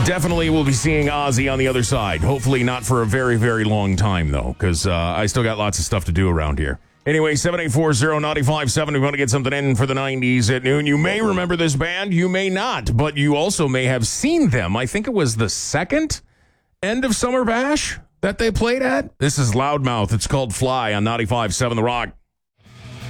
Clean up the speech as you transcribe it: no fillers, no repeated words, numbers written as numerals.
definitely will be seeing Ozzy on the other side. Hopefully not for a very, very long time, though, because I still got lots of stuff to do around here. Anyway, 7840957. We want to get something in for the 90s at noon. You may remember this band. You may not, but you also may have seen them. I think it was the second end of Summer Bash that they played at. This is Loudmouth. It's called Fly on 95.7 The Rock.